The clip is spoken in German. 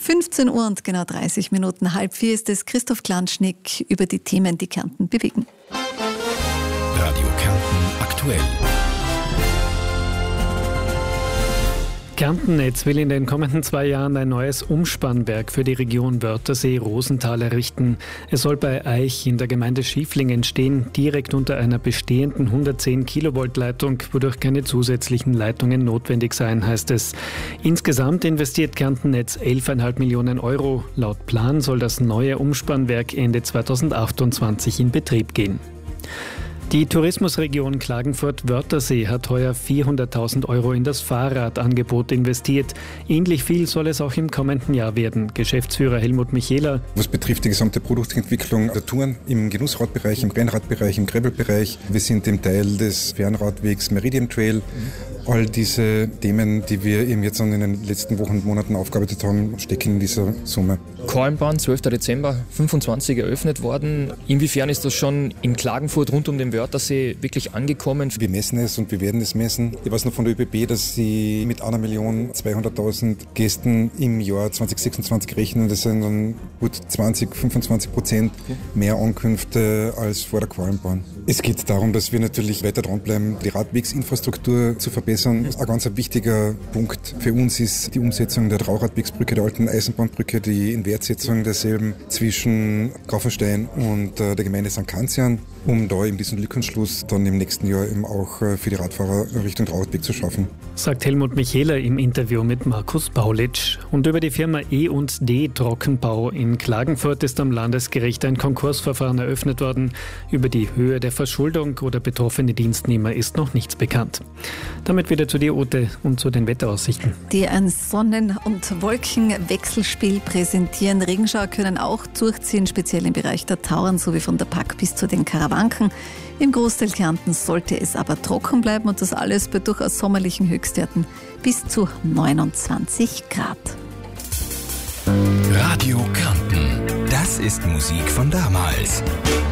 15 Uhr und genau 30 Minuten, 3:30 ist es. Christoph Klanschnick über die Themen, die Kärnten bewegen. Radio Kärnten aktuell. Kärntennetz will in den kommenden 2 Jahren ein neues Umspannwerk für die Region Wörthersee-Rosental errichten. Es soll bei Aich in der Gemeinde Schieflingen stehen, direkt unter einer bestehenden 110 Kilovolt-Leitung, wodurch keine zusätzlichen Leitungen notwendig seien, heißt es. Insgesamt investiert Kärntennetz 11,5 Millionen Euro. Laut Plan soll das neue Umspannwerk Ende 2028 in Betrieb gehen. Die Tourismusregion Klagenfurt-Wörthersee hat heuer 400.000 Euro in das Fahrradangebot investiert. Ähnlich viel soll es auch im kommenden Jahr werden. Geschäftsführer Helmut Michela. Was betrifft die gesamte Produktentwicklung der Touren im Genussradbereich, im Rennradbereich, im Gravelbereich. Wir sind im Teil des Fernradwegs Meridian Trail. All diese Themen, die wir eben jetzt in den letzten Wochen und Monaten aufgearbeitet haben, stecken in dieser Summe. Kornbahn, 12. Dezember 25 eröffnet worden. Inwiefern ist das schon in Klagenfurt rund um den Wörthersee wirklich angekommen? Wir messen es und wir werden es messen. Ich weiß noch von der ÖBB, dass sie mit 1.200.000 Gästen im Jahr 2026 rechnen. Das sind dann gut 20-25% mehr Ankünfte als vor der Kornbahn. Es geht darum, dass wir natürlich weiter dranbleiben, die Radwegsinfrastruktur zu verbessern. Ein ganz wichtiger Punkt für uns ist die Umsetzung der Trauradwegsbrücke, der alten Eisenbahnbrücke, die Inwertsetzung derselben zwischen Grafenstein und der Gemeinde St. Kanzian, um da eben diesen Lückenschluss dann im nächsten Jahr eben auch für die Radfahrer Richtung Trauradweg zu schaffen. Sagt Helmut Michela im Interview mit Markus Baulitsch. Und über die Firma E&D Trockenbau in Klagenfurt ist am Landesgericht ein Konkursverfahren eröffnet worden. Über die Höhe der Verschuldung oder betroffene Dienstnehmer ist noch nichts bekannt. Damit wieder zu dir, Ute, und zu den Wetteraussichten. Die ein Sonnen- und Wolkenwechselspiel präsentieren. Regenschauer können auch durchziehen, speziell im Bereich der Tauern sowie von der Pack bis zu den Karawanken. Im Großteil Kärntens sollte es aber trocken bleiben und das alles bei durchaus sommerlichen Höchstwerten bis zu 29 Grad. Radio Kärnten. Das ist Musik von damals.